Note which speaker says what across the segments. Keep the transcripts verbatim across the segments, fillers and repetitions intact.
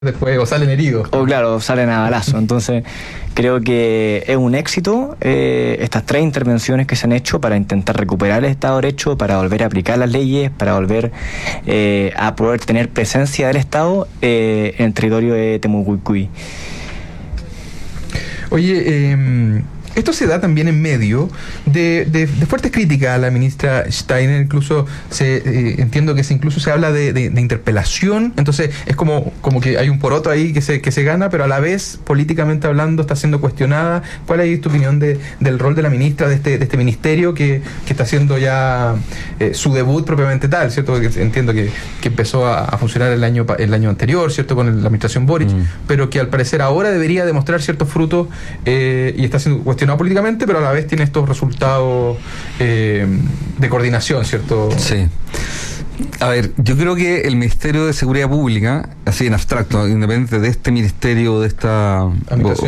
Speaker 1: después o salen heridos.
Speaker 2: O claro, salen a balazo. Entonces, creo que es un éxito eh, estas tres intervenciones que se han hecho para intentar recuperar el Estado de Derecho, para volver a aplicar las leyes, para volver eh, a poder tener presencia del Estado eh, en el territorio de Temucuicui.
Speaker 1: Oye, eh, esto se da también en medio de, de, de fuertes críticas a la ministra Steiner. Incluso se eh, entiendo que se incluso se habla de, de, de interpelación. Entonces es como, como que hay un poroto ahí que se, que se gana, pero a la vez, políticamente hablando, está siendo cuestionada. ¿Cuál es tu opinión de, del rol de la ministra, de este, de este ministerio que, que está haciendo ya eh, su debut propiamente tal, ¿cierto? Entiendo que, que empezó a, a funcionar el año, el año anterior, ¿cierto? Con la administración Boric, mm. pero que al parecer ahora debería demostrar ciertos frutos eh, y está siendo cuestionado no políticamente, pero a la vez tiene estos resultados eh, de coordinación, ¿cierto?
Speaker 3: Sí. A ver, yo creo que el Ministerio de Seguridad Pública, así en abstracto, independiente de este ministerio o de esta o,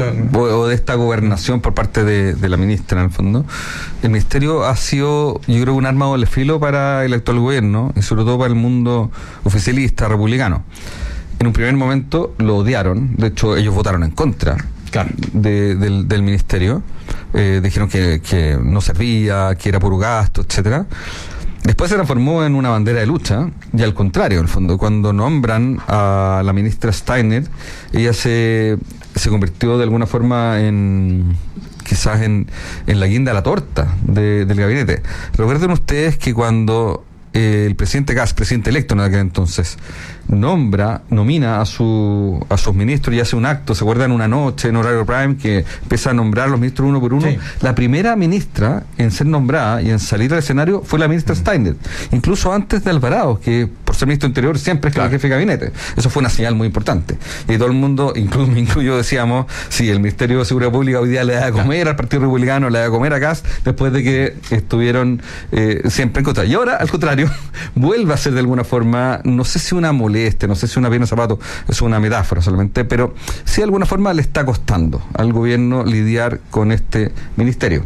Speaker 3: o de esta gobernación por parte de, de la ministra, en el fondo, el ministerio ha sido, yo creo, un arma de doble filo para el actual gobierno y sobre todo para el mundo oficialista, republicano. En un primer momento lo odiaron, de hecho ellos votaron en contra. Claro. De, del, del ministerio, eh, dijeron que, que no servía, que era puro gasto, etcétera. Después se transformó en una bandera de lucha, y al contrario, en el fondo, cuando nombran a la ministra Steiner, ella se, se convirtió de alguna forma en quizás en, en la guinda de la torta de, del gabinete. Recuerden ustedes que cuando eh, el presidente Kast, presidente electo en aquel entonces, nombra, nomina a su a sus ministros y hace un acto, se acuerdan, una noche en horario prime que empieza a nombrar a los ministros uno por uno. Sí. La primera ministra en ser nombrada y en salir al escenario fue la ministra mm. Steiner, incluso antes de Alvarado, que por ser ministro interior siempre es claro. el jefe de gabinete. Eso fue una señal muy importante. Y todo el mundo, incluso me incluyo, decíamos, si sí, el Ministerio de Seguridad Pública hoy día le da de comer claro. al Partido Republicano, le da de comer a Kast, después de que estuvieron eh, siempre en contra. Y ahora, al contrario, vuelve a ser de alguna forma, no sé si una molestia, este, no sé si una pierna de zapato es una metáfora solamente, pero sí de alguna forma le está costando al gobierno lidiar con este ministerio.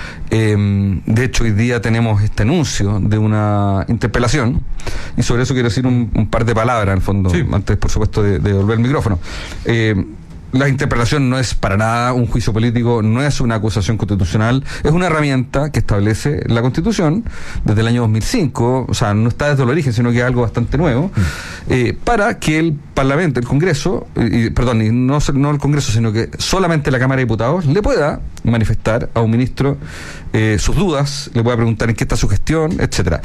Speaker 3: Eh, de hecho, hoy día tenemos este anuncio de una interpelación y sobre eso quiero decir un, un par de palabras, en el fondo, sí. antes, por supuesto, de, de devolver el micrófono. Eh, La interpelación no es para nada un juicio político, no es una acusación constitucional, es una herramienta que establece la Constitución desde el año dos mil cinco, o sea, no está desde el origen, sino que es algo bastante nuevo, eh, para que el Parlamento, el Congreso, y, perdón, y no, no el Congreso, sino que solamente la Cámara de Diputados le pueda manifestar a un ministro eh, sus dudas, le pueda preguntar en qué está su gestión, etcétera.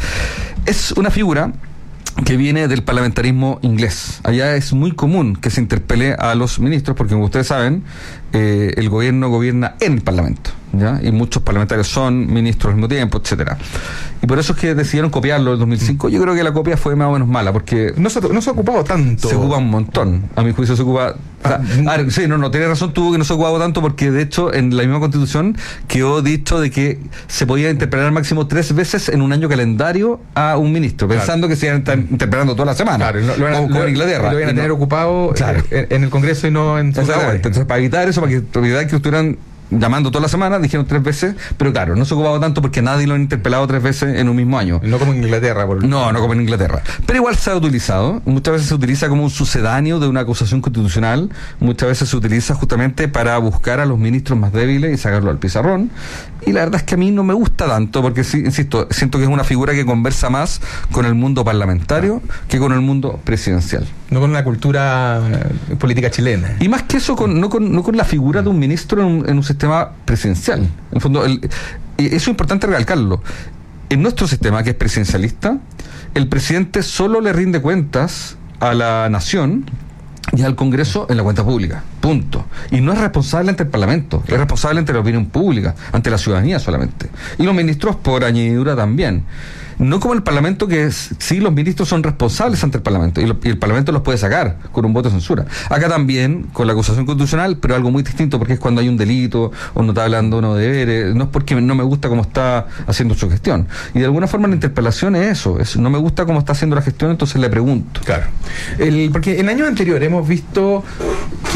Speaker 3: Es una figura que viene del parlamentarismo inglés. Allá es muy común que se interpele a los ministros, porque como ustedes saben, eh, el gobierno gobierna en el Parlamento, ¿ya? Y muchos parlamentarios son ministros al mismo tiempo, etcétera. Y por eso es que decidieron copiarlo en dos mil cinco. Yo creo que la copia fue más o menos mala, porque
Speaker 1: no se, no se ha ocupado tanto.
Speaker 3: Se ocupa un montón. A mi juicio se ocupa... Ah, ah, sí, no, no, tiene razón, tuvo que no se ha ocupado tanto, porque de hecho en la misma Constitución quedó dicho de que se podía interpelar máximo tres veces en un año calendario a un ministro, claro. pensando que se iban a estar interpelando toda la semana, claro, lo, lo, como, lo, como en Inglaterra.
Speaker 1: Lo iban a tener
Speaker 3: no,
Speaker 1: ocupado
Speaker 3: claro.
Speaker 1: en, en el Congreso y no en...
Speaker 3: Entonces, para evitar eso, para que propiedad que estuvieran llamando toda la semana, dijeron tres veces, pero claro, no se ocupaba tanto porque nadie lo han interpelado tres veces en un mismo año.
Speaker 1: No como en Inglaterra. Por...
Speaker 3: No, no como en Inglaterra. Pero igual se ha utilizado, muchas veces se utiliza como un sucedáneo de una acusación constitucional, muchas veces se utiliza justamente para buscar a los ministros más débiles y sacarlo al pizarrón, y la verdad es que a mí no me gusta tanto, porque sí, insisto, siento que es una figura que conversa más con el mundo parlamentario ah. que con el mundo presidencial.
Speaker 1: No con la cultura eh, política chilena.
Speaker 3: Y más que eso, con, no, con, no con la figura de un ministro en un, en un sistema presidencial. En el fondo, el, eso es importante recalcarlo. En nuestro sistema, que es presidencialista, el presidente solo le rinde cuentas a la nación y al Congreso en la cuenta pública. Punto. Y no es responsable ante el Parlamento, es responsable ante la opinión pública, ante la ciudadanía solamente. Y los ministros, por añadidura, también. No como el Parlamento, que es, sí, los ministros son responsables ante el Parlamento y, lo, y el Parlamento los puede sacar con un voto de censura. Acá también con la acusación constitucional, pero algo muy distinto, porque es cuando hay un delito o no está hablando uno de deberes, no es porque no me gusta cómo está haciendo su gestión. Y de alguna forma la interpelación es eso, es no me gusta cómo está haciendo la gestión, entonces le pregunto.
Speaker 1: Claro. El, porque en años anteriores hemos visto que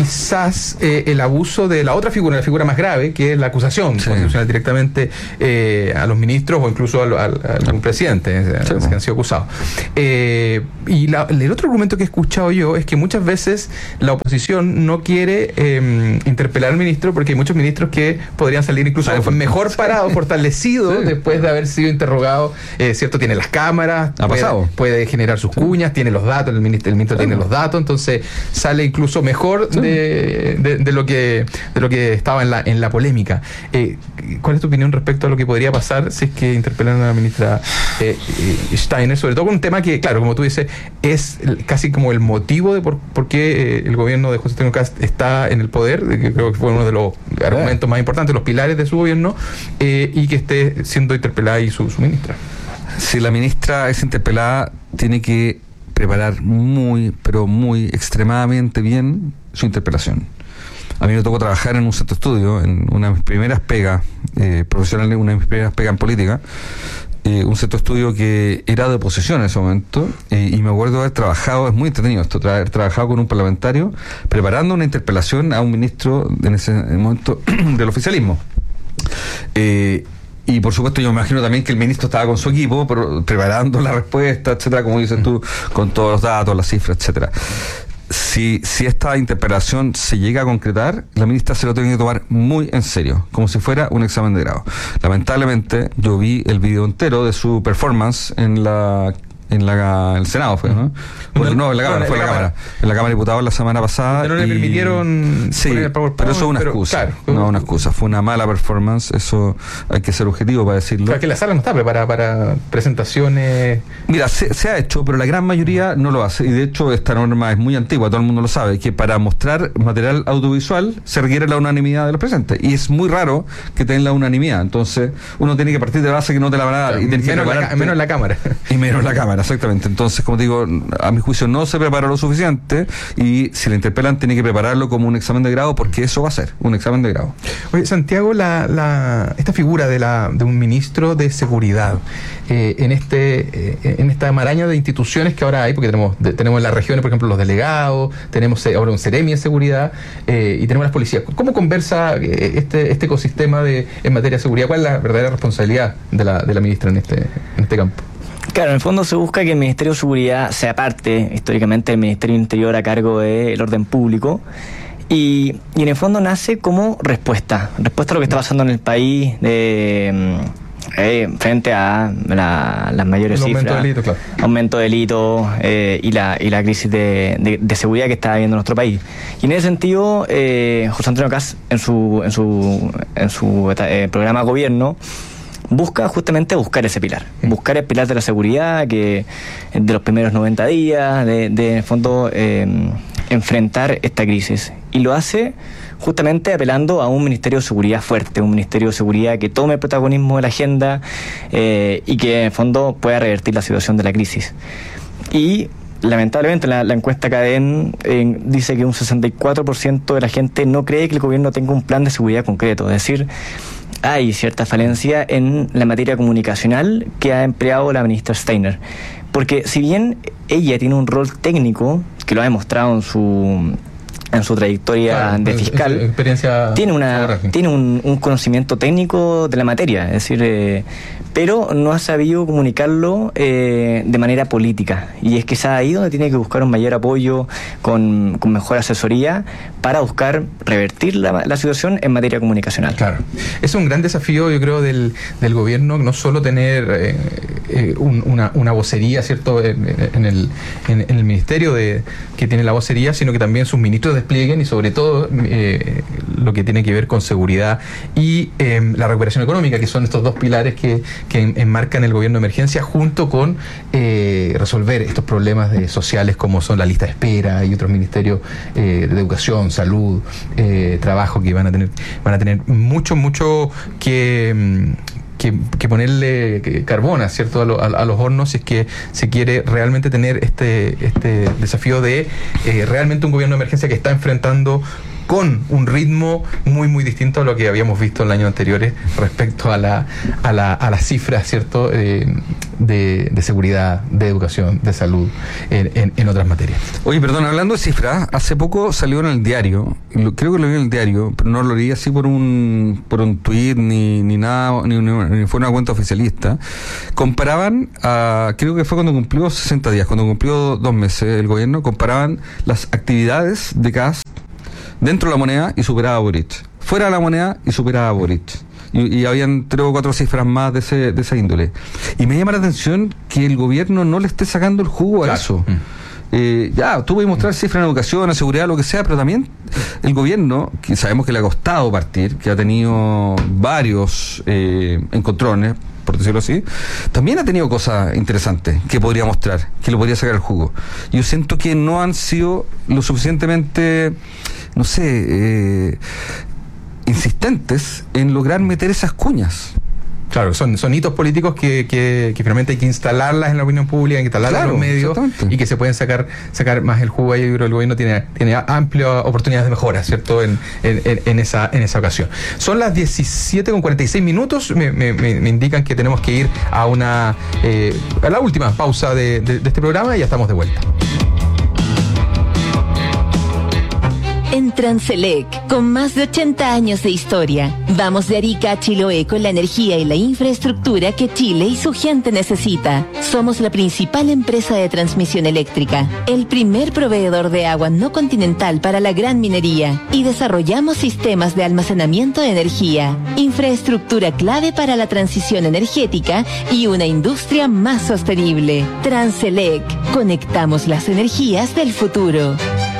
Speaker 1: quizás eh, el abuso de la otra figura, la figura más grave, que es la acusación sí. constitucional directamente eh, a los ministros o incluso al, al, al, al presidente sí, que han sido acusados. Eh, y la, el otro argumento que he escuchado yo es que muchas veces la oposición no quiere eh, interpelar al ministro porque hay muchos ministros que podrían salir incluso ah, mejor parados, fortalecidos sí. después de haber sido interrogado. Eh, cierto, tiene las cámaras,
Speaker 3: ha
Speaker 1: puede,
Speaker 3: pasado.
Speaker 1: puede generar sus cuñas, tiene los datos, el ministro, el ministro sí. tiene los datos, entonces sale incluso mejor sí. de, de, de lo que de lo que estaba en la en la polémica. Eh, ¿Cuál es tu opinión respecto a lo que podría pasar si es que interpelan a la ministra eh, eh, Steiner, sobre todo con un tema que, claro, como tú dices, es casi como el motivo de por, por qué eh, el gobierno de José Antonio Kast está en el poder, que creo que fue uno de los argumentos más importantes, los pilares de su gobierno, eh, y que esté siendo interpelada y su, su ministra?
Speaker 3: Si la ministra es interpelada, tiene que preparar muy, pero muy extremadamente bien su interpelación. A mí me tocó trabajar en un centro de estudio, en una de mis primeras pegas eh, profesionales, una de mis primeras pegas en política, eh, un centro de estudio que era de oposición en ese momento, eh, y me acuerdo haber trabajado, es muy entretenido esto, tra- haber trabajado con un parlamentario preparando una interpelación a un ministro en ese momento del oficialismo. Eh, Y por supuesto yo me imagino también que el ministro estaba con su equipo pero, preparando la respuesta, etcétera, como dices tú, con todos los datos, las cifras, etcétera. Si, si esta interpelación se llega a concretar, la ministra se lo tiene que tomar muy en serio, como si fuera un examen de grado. Lamentablemente, yo vi el video entero de su performance en la en la el Senado fue, ¿no? Bueno, no, en la Cámara, no, fue en la, la Cámara. Cámara. En la Cámara de Diputados la semana pasada.
Speaker 1: No le permitieron
Speaker 3: sí, poner el PowerPoint, pero eso es una pero, excusa. Claro, no, una excusa. Fue una mala performance, eso hay que ser objetivo para decirlo.
Speaker 1: Claro, que la sala no está preparada para presentaciones.
Speaker 3: Mira, se, se ha hecho, pero la gran mayoría no lo hace. Y de hecho, esta norma es muy antigua, todo el mundo lo sabe, que para mostrar material audiovisual se requiere la unanimidad de los presentes. Y es muy raro que tengan la unanimidad. Entonces, uno tiene que partir de la base que no te la van a dar. Claro, y tiene
Speaker 1: menos,
Speaker 3: que
Speaker 1: la, menos la Cámara.
Speaker 3: Y menos la Cámara, exactamente. Entonces, como te digo, a mi juicio no se preparó lo suficiente y si la interpelan tiene que prepararlo como un examen de grado porque eso va a ser un examen de grado.
Speaker 1: Oye, Santiago, la, la, esta figura de, la, de un ministro de seguridad eh, en este eh, en esta maraña de instituciones que ahora hay, porque tenemos de, tenemos en las regiones, por ejemplo, los delegados, tenemos ahora un Seremi de seguridad eh, y tenemos las policías. ¿Cómo conversa eh, este este ecosistema de en materia de seguridad? ¿Cuál es la verdadera responsabilidad de la, de la ministra en este en este campo?
Speaker 2: Claro, en el fondo se busca que el Ministerio de Seguridad sea parte, históricamente, del Ministerio del Interior a cargo del orden público. Y, y en el fondo nace como respuesta, respuesta a lo que está pasando en el país de, eh, frente a la, las mayores
Speaker 1: el
Speaker 2: cifras.
Speaker 1: Aumento de delito, claro.
Speaker 2: Aumento de delito eh, y, la, y la crisis de, de, de seguridad que está viviendo nuestro país. Y en ese sentido, eh, José Antonio Kast, en su, en su, en su eh, programa de gobierno, busca justamente buscar ese pilar, buscar el pilar de la seguridad, que de los primeros noventa días, de, de en el fondo eh, enfrentar esta crisis. Y lo hace justamente apelando a un Ministerio de Seguridad fuerte, un Ministerio de Seguridad que tome el protagonismo de la agenda eh, y que en el fondo pueda revertir la situación de la crisis. Y lamentablemente la, la encuesta Cadem eh, dice que un sesenta y cuatro por ciento de la gente no cree que el gobierno tenga un plan de seguridad concreto, es decir, hay cierta falencia en la materia comunicacional que ha empleado la ministra Steiner. Porque si bien ella tiene un rol técnico, que lo ha demostrado en su en su trayectoria claro, de fiscal,
Speaker 1: experiencia
Speaker 2: tiene una tiene un, un conocimiento técnico de la materia, es decir, eh, pero no ha sabido comunicarlo eh, de manera política. Y es que es ahí donde tiene que buscar un mayor apoyo con, con mejor asesoría para buscar revertir la, la situación en materia comunicacional.
Speaker 1: Claro. Es un gran desafío, yo creo, del, del gobierno, no solo tener eh, eh, un, una, una vocería, ¿cierto?, en, en, el, en, en el ministerio de, que tiene la vocería, sino que también sus ministros desplieguen y sobre todo eh, lo que tiene que ver con seguridad y eh, la recuperación económica, que son estos dos pilares que que enmarcan el gobierno de emergencia junto con eh, resolver estos problemas de sociales como son la lista de espera y otros ministerios eh, de educación, salud, eh, trabajo, que van a tener van a tener mucho, mucho que... Que, que ponerle carbona, ¿cierto?, a, lo, a, a los hornos si es que se quiere realmente tener este este desafío de eh, realmente un gobierno de emergencia que está enfrentando con un ritmo muy muy distinto a lo que habíamos visto en los años anteriores respecto a la a la a las cifras, ¿cierto? Eh, de, de seguridad, de educación, de salud, en, en, en otras materias.
Speaker 3: Oye, perdón, hablando de cifras, hace poco salió en el diario, lo, creo que lo vi en el diario, pero no lo leí así por un por un tuit ni ni nada, ni, ni, ni fue una cuenta oficialista. Comparaban, a, creo que fue cuando cumplió sesenta días, cuando cumplió dos meses el gobierno, comparaban las actividades de Kast dentro de la moneda y superaba a Boric, fuera de la moneda y superaba a Boric. Y, y habían tres o cuatro cifras más de ese de esa índole. Y me llama la atención que el gobierno no le esté sacando el jugo a claro. eso. Mm. Eh, ya, tú puedes mostrar cifras en educación, en seguridad, lo que sea, pero también el gobierno, que sabemos que le ha costado partir, que ha tenido varios eh, encontrones, por decirlo así, también ha tenido cosas interesantes que podría mostrar, que lo podría sacar el jugo. Yo siento que no han sido lo suficientemente, no sé, eh, insistentes en lograr meter esas cuñas.
Speaker 1: Claro, son, son hitos políticos que, que, que finalmente hay que instalarlas en la opinión pública, hay que instalarlas claro, en los medios y que se pueden sacar sacar más el jugo ahí. Yo creo que el gobierno tiene, tiene amplias oportunidades de mejora, ¿cierto? En, en, en, esa, en esa ocasión. Son las diecisiete con cuarenta y seis minutos, me, me, me indican que tenemos que ir a una eh, a la última pausa de, de, de este programa y ya estamos de vuelta.
Speaker 4: En Transelec, con más de ochenta años de historia, vamos de Arica a Chiloé con la energía y la infraestructura que Chile y su gente necesita. Somos la principal empresa de transmisión eléctrica, el primer proveedor de agua no continental para la gran minería y desarrollamos sistemas de almacenamiento de energía, infraestructura clave para la transición energética y una industria más sostenible. Transelec, conectamos las energías del futuro.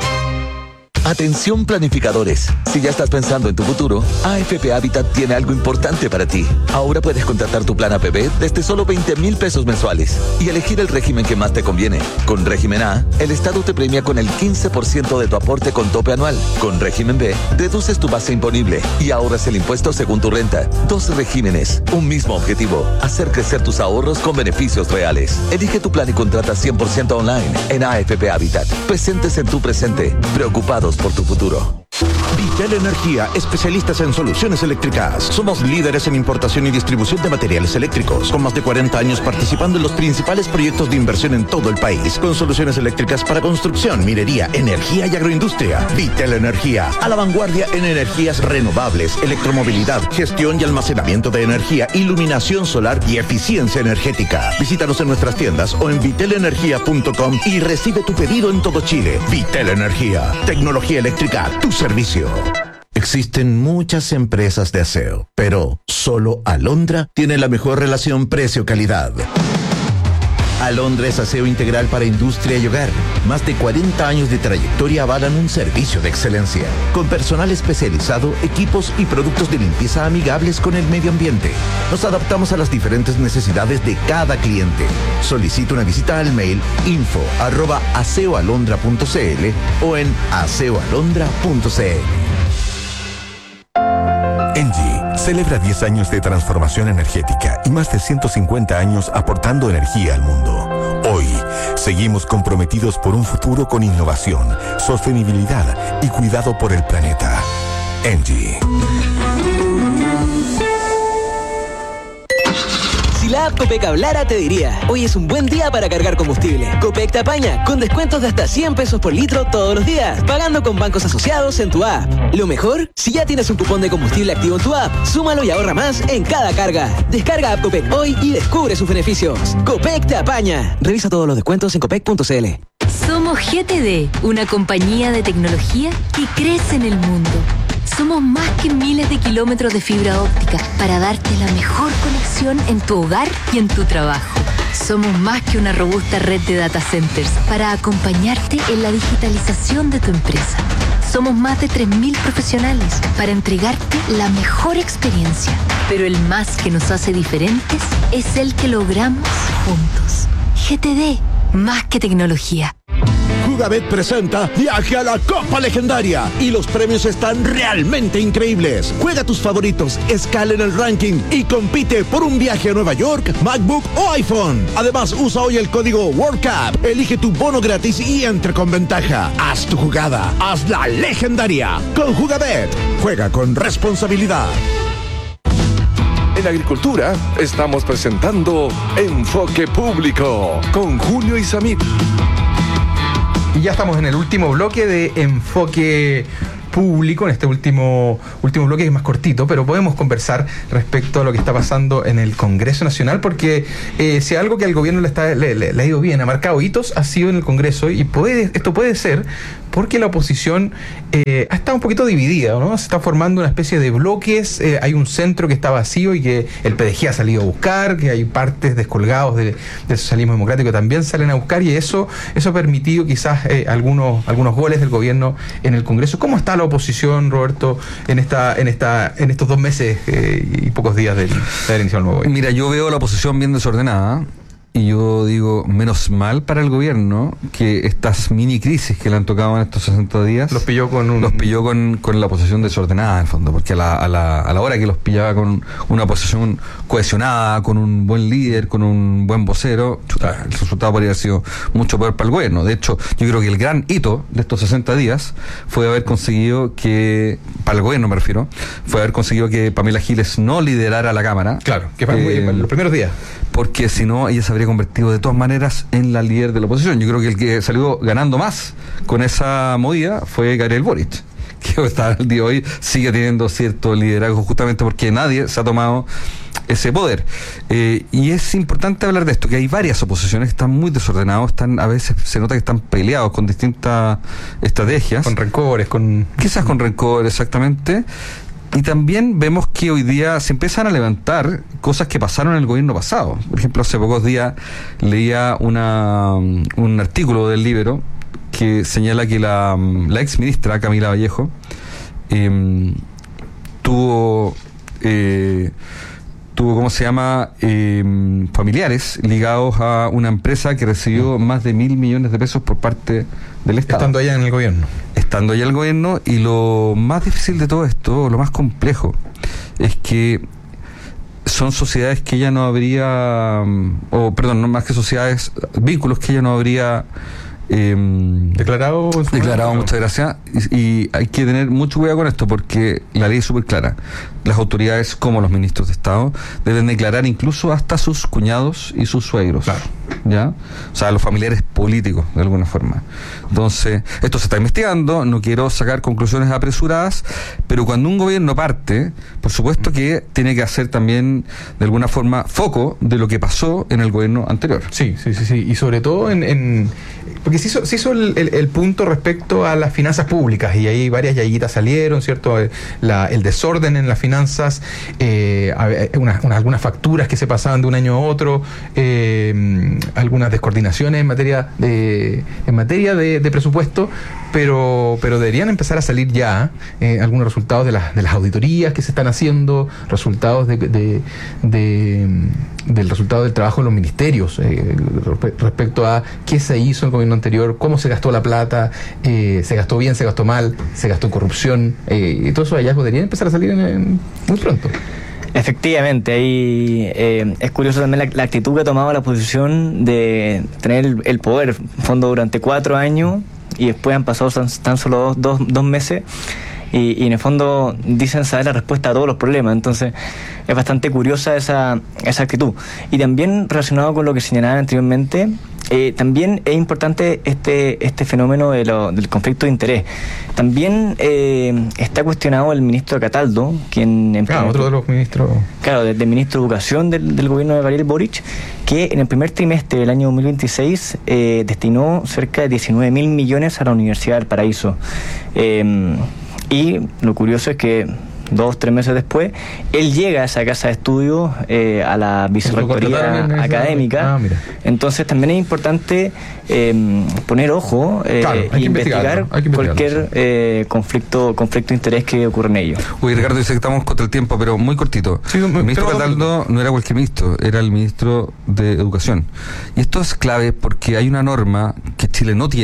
Speaker 5: Atención planificadores, si ya estás pensando en tu futuro, A F P Habitat tiene algo importante para ti. Ahora puedes contratar tu plan A P B desde solo veinte mil pesos mensuales y elegir el régimen que más te conviene. Con régimen A, el Estado te premia con el quince por ciento de tu aporte con tope anual. Con régimen B, reduces tu base imponible y ahorras el impuesto según tu renta. Dos regímenes, un mismo objetivo, hacer crecer tus ahorros con beneficios reales. Elige tu plan y contrata cien por ciento online en A F P Habitat. Presentes en tu presente, preocupados por tu futuro.
Speaker 6: Vitel Energía, especialistas en soluciones eléctricas. Somos líderes en importación y distribución de materiales eléctricos, con más de cuarenta años participando en los principales proyectos de inversión en todo el país, con soluciones eléctricas para construcción, minería, energía y agroindustria. Vitel Energía, a la vanguardia en energías renovables, electromovilidad, gestión y almacenamiento de energía, iluminación solar y eficiencia energética. Visítanos en nuestras tiendas o en vitel energía punto com y recibe tu pedido en todo Chile. Vitel Energía, tecnología eléctrica a tu servicio. Existen muchas empresas de aseo, pero solo Alondra tiene la mejor relación precio-calidad. Alondra es aseo integral para industria y hogar. Más de cuarenta años de trayectoria avalan un servicio de excelencia, con personal especializado, equipos y productos de limpieza amigables con el medio ambiente. Nos adaptamos a las diferentes necesidades de cada cliente. Solicita una visita al mail info arroba aseoalondra punto cl o en aseoalondra punto cl.
Speaker 7: Engie celebra diez años de transformación energética y más de ciento cincuenta años aportando energía al mundo. Hoy, seguimos comprometidos por un futuro con innovación, sostenibilidad y cuidado por el planeta. Engie.
Speaker 8: Si la app Copec hablara, te diría: hoy es un buen día para cargar combustible. Copec te apaña con descuentos de hasta cien pesos por litro todos los días, pagando con bancos asociados en tu app. Lo mejor, si ya tienes un cupón de combustible activo en tu app, súmalo y ahorra más en cada carga. Descarga app Copec hoy y descubre sus beneficios. Copec te apaña. Revisa todos los descuentos en copec punto cl.
Speaker 9: Somos G T D, una compañía de tecnología que crece en el mundo. Somos más que miles de kilómetros de fibra óptica para darte la mejor conexión en tu hogar y en tu trabajo. Somos más que una robusta red de data centers para acompañarte en la digitalización de tu empresa. Somos más de tres mil profesionales para entregarte la mejor experiencia. Pero el más que nos hace diferentes es el que logramos juntos. G T D, más que tecnología.
Speaker 6: Jugabet presenta Viaje a la Copa Legendaria y los premios están realmente increíbles. Juega tus favoritos, escala en el ranking y compite por un viaje a Nueva York, MacBook o iPhone. Además, usa hoy el código WorldCup, elige tu bono gratis y entre con ventaja. Haz tu jugada, haz la legendaria con Jugabet. Juega con responsabilidad.
Speaker 10: En Agricultura estamos presentando Enfoque Público con Julio Isamit.
Speaker 1: Y ya estamos en el último bloque de Enfoque Público, en este último, último bloque que es más cortito, pero podemos conversar respecto a lo que está pasando en el Congreso Nacional, porque eh, si algo que al gobierno le, está, le, le, le ha ido bien, ha marcado hitos, ha sido en el Congreso, y puede, esto puede ser porque la oposición eh, ha estado un poquito dividida, ¿no? Se está formando una especie de bloques, eh, hay un centro que está vacío y que el P D G ha salido a buscar, que hay partes descolgados de, del socialismo democrático que también salen a buscar, y eso, eso ha permitido quizás eh, algunos, algunos goles del gobierno en el Congreso. ¿Cómo está la oposición, Roberto, en esta, en esta, en estos dos meses eh, y pocos días del, de haber iniciado el nuevo gobierno?
Speaker 3: Mira, yo veo a la oposición bien desordenada. Y yo digo, menos mal para el gobierno que estas mini crisis que le han tocado en estos sesenta días
Speaker 1: los pilló con un...
Speaker 3: los pilló con, con la oposición desordenada, en el fondo, porque a la, a, la, a la hora que los pillaba con una oposición cohesionada, con un buen líder, con un buen vocero, chuta, el resultado podría haber sido mucho peor para el gobierno. De hecho, yo creo que el gran hito de estos sesenta días fue haber conseguido que, para el gobierno me refiero, fue haber conseguido que Pamela Giles no liderara la Cámara.
Speaker 1: Claro, que fue eh, los primeros días.
Speaker 3: Porque si no, ella se habría convertido de todas maneras en la líder de la oposición. Yo creo que el que salió ganando más con esa movida fue Gabriel Boric, que hasta el día de hoy sigue teniendo cierto liderazgo justamente porque nadie se ha tomado ese poder. Eh, y es importante hablar de esto, que hay varias oposiciones que están muy desordenados, están, a veces se nota que están peleados con distintas estrategias.
Speaker 1: Con rencores, con...
Speaker 3: Quizás con rencor, exactamente. Y también vemos que hoy día se empiezan a levantar cosas que pasaron en el gobierno pasado. Por ejemplo, hace pocos días leía una, un artículo del Libero que señala que la, la ex ministra Camila Vallejo eh, tuvo... Eh, tuvo, ¿cómo se llama?, eh, familiares ligados a una empresa que recibió más de mil millones de pesos por parte del Estado.
Speaker 1: Estando allá en el gobierno.
Speaker 3: Estando allá en el gobierno, y lo más difícil de todo esto, lo más complejo, es que son sociedades que ella no habría, o perdón, no más que sociedades, vínculos que ella no habría... Eh,
Speaker 1: declarado
Speaker 3: declarado momento. Muchas gracias, y, y hay que tener mucho cuidado con esto porque la ley es súper clara. Las autoridades, como los ministros de Estado, deben declarar incluso hasta sus cuñados y sus suegros.
Speaker 1: Claro.
Speaker 3: ¿Ya? O sea, los familiares políticos, de alguna forma. Entonces, esto se está investigando, no quiero sacar conclusiones apresuradas, pero cuando un gobierno parte, por supuesto que tiene que hacer también, de alguna forma, foco de lo que pasó en el gobierno anterior.
Speaker 1: Sí, sí, sí, sí. Y sobre todo en... en porque se hizo, se hizo el, el, el punto respecto a las finanzas públicas, y ahí varias yayitas salieron, ¿cierto? La, el desorden en las finanzas, eh, una, una, algunas facturas que se pasaban de un año a otro, eh, algunas descoordinaciones en materia de en materia de, de presupuesto, pero pero deberían empezar a salir ya eh, algunos resultados de las de las auditorías que se están haciendo, resultados de, de, de del resultado del trabajo de los ministerios eh, respecto a qué se hizo en el gobierno anterior, cómo se gastó la plata, eh, se gastó bien, se gastó mal, se gastó en corrupción, eh, y todos esos hallazgos deberían empezar a salir en, en, muy pronto.
Speaker 2: Efectivamente, ahí eh, es curioso también la, la actitud que ha tomado la oposición de tener el, el poder, fondo, durante cuatro años, y después han pasado tan, tan solo dos, dos, dos meses, y, y en el fondo dicen saber la respuesta a todos los problemas. Entonces es bastante curiosa esa, esa actitud. Y también relacionado con lo que señalaba anteriormente, eh, también es importante este este fenómeno de lo, del conflicto de interés. También eh, está cuestionado el ministro Cataldo, quien... En
Speaker 1: claro,
Speaker 2: primer,
Speaker 1: otro de los ministros...
Speaker 2: Claro, desde el ministro de Educación del, del gobierno de Gabriel Boric, que en el primer trimestre del año dos mil veintiséis eh, destinó cerca de diecinueve mil millones a la Universidad del Paraíso. Eh, y lo curioso es que dos, tres meses después, él llega a esa casa de estudios, eh, a la vicerrectoría académica. Ah, entonces también es importante eh, poner ojo eh, claro, y investigar cualquier eh, conflicto conflicto de interés que ocurre en ello.
Speaker 3: Uy, Ricardo, dice que estamos contra el tiempo, pero muy cortito. Sí, el ministro Cataldo no era cualquier ministro, era el ministro de Educación. Y esto es clave porque hay una norma que Chile no tiene,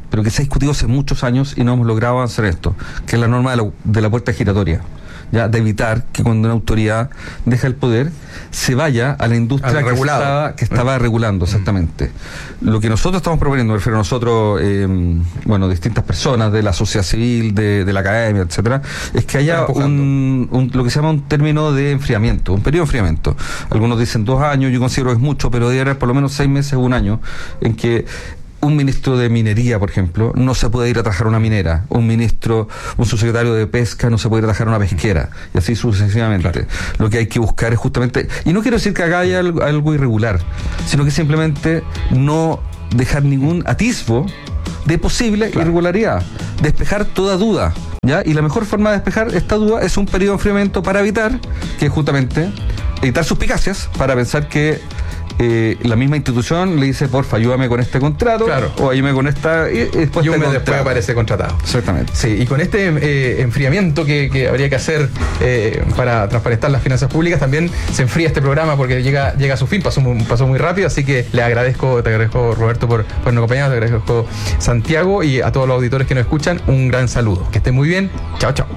Speaker 3: pero que se ha discutido hace muchos años y no hemos logrado avanzar esto, que es la norma de la, de la puerta giratoria. Ya, de evitar que cuando una autoridad deja el poder se vaya a la industria que estaba, que estaba regulando, exactamente. Lo que nosotros estamos proponiendo, me refiero a nosotros, eh, bueno, distintas personas de la sociedad civil, de, de la academia, etcétera, es que haya un, un, lo que se llama un término de enfriamiento, un periodo de enfriamiento. Algunos dicen dos años, yo considero que es mucho, pero debe haber por lo menos seis meses o un año en que un ministro de minería, por ejemplo, no se puede ir a trabajar a una minera. Un ministro, un subsecretario de pesca no se puede ir a trabajar a una pesquera. Y así sucesivamente. Claro. Lo que hay que buscar es justamente, y no quiero decir que acá haya algo, algo irregular, sino que simplemente no dejar ningún atisbo de posible claro. irregularidad. Despejar toda duda. ¿Ya? Y la mejor forma de despejar esta duda es un periodo de enfriamiento para evitar que justamente, evitar suspicacias, para pensar que Eh, la misma institución le dice, porfa, ayúdame con este contrato,
Speaker 1: claro.
Speaker 3: o ayúdame con esta, y, y después
Speaker 1: y un mes
Speaker 3: contrato.
Speaker 1: después aparece contratado.
Speaker 3: Exactamente.
Speaker 1: Sí, y con este eh, enfriamiento que, que habría que hacer eh, para transparentar las finanzas públicas, también se enfría este programa porque llega, llega a su fin, pasó muy, pasó muy rápido, así que le agradezco, te agradezco Roberto por, por nos acompañar, te agradezco Santiago, y a todos los auditores que nos escuchan, un gran saludo. Que estén muy bien, chao, chao.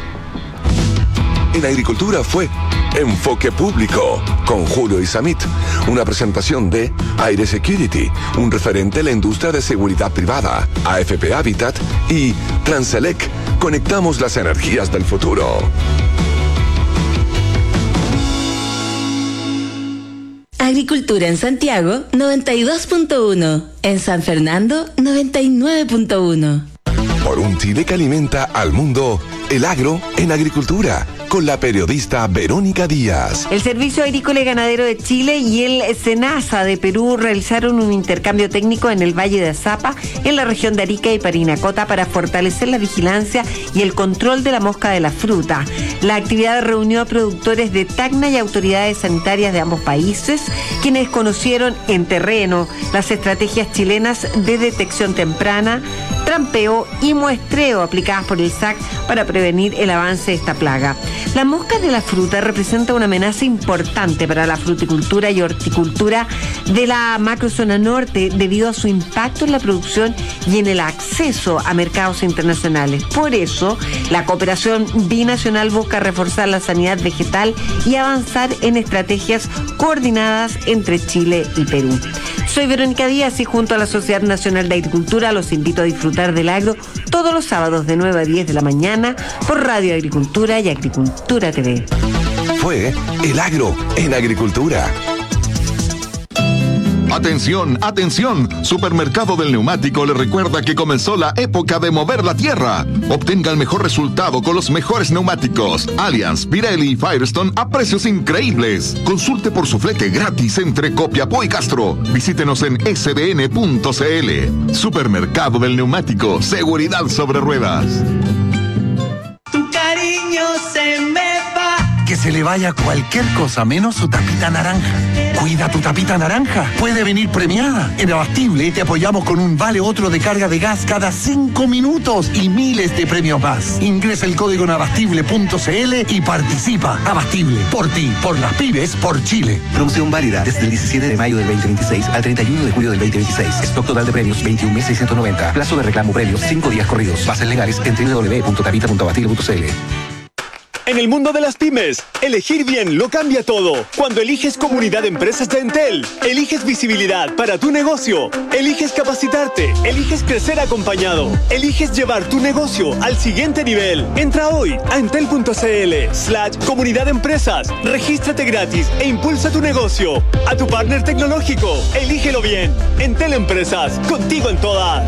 Speaker 10: En Agricultura fue Enfoque Público con Julio Isamit, una presentación de Aire Security, un referente en la industria de seguridad privada, A F P Habitat y Transelec. Conectamos las energías del futuro.
Speaker 4: Agricultura en Santiago noventa y dos punto uno, en San Fernando noventa y nueve punto uno.
Speaker 10: Por un Chile que alimenta al mundo, el agro en agricultura, con la periodista Verónica Díaz.
Speaker 11: El Servicio Agrícola y Ganadero de Chile y el SENASA de Perú realizaron un intercambio técnico en el Valle de Azapa, en la región de Arica y Parinacota, para fortalecer la vigilancia y el control de la mosca de la fruta. La actividad reunió a productores de Tacna y autoridades sanitarias de ambos países, quienes conocieron en terreno las estrategias chilenas de detección temprana, trampeo y muestreo aplicadas por el S A C para prevenir el avance de esta plaga. La mosca de la fruta representa una amenaza importante para la fruticultura y horticultura de la macrozona norte debido a su impacto en la producción y en el acceso a mercados internacionales. Por eso, la cooperación binacional busca reforzar la sanidad vegetal y avanzar en estrategias coordinadas entre Chile y Perú. Soy Verónica Díaz y junto a la Sociedad Nacional de Agricultura los invito a disfrutar del agro todos los sábados de nueve a diez de la mañana por Radio Agricultura y Agricultura T V.
Speaker 10: Fue El Agro en Agricultura.
Speaker 12: Atención, atención, Supermercado del Neumático le recuerda que comenzó la época de mover la tierra. Obtenga el mejor resultado con los mejores neumáticos Allianz, Pirelli y Firestone a precios increíbles. Consulte por su flete gratis entre Copiapó y Castro. Visítenos en s b n punto c l. Supermercado del Neumático, seguridad sobre ruedas.
Speaker 13: Tu cariño se me va. Que se le vaya cualquier cosa menos su tapita naranja. Cuida tu tapita naranja. Puede venir premiada. En Abastible te apoyamos con un vale otro de carga de gas cada cinco minutos y miles de premios más. Ingresa el código en abastible punto c l y participa. Abastible. Por ti, por las pymes, por Chile.
Speaker 14: Promoción válida desde el diecisiete de mayo del veinte veintiséis al treinta y uno de julio del veinte veintiséis. Stock total de premios veintiún mil seiscientos noventa. Plazo de reclamo premios cinco días corridos. Bases legales en w w w punto tapita punto abastible punto c l.
Speaker 15: En el mundo de las pymes, elegir bien lo cambia todo. Cuando eliges Comunidad de Empresas de Entel, eliges visibilidad para tu negocio, eliges capacitarte, eliges crecer acompañado, eliges llevar tu negocio al siguiente nivel. Entra hoy a entel punto c l slash comunidad de empresas, regístrate gratis e impulsa tu negocio. A tu partner tecnológico, elígelo bien. Entel Empresas, contigo en todas.